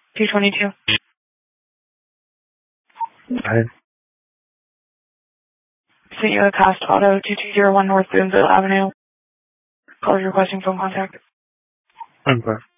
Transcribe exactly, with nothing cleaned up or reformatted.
two twenty-two. Hi. Sent you a Cost Auto two two zero one North Boonville Avenue. Call requesting phone contact. Okay.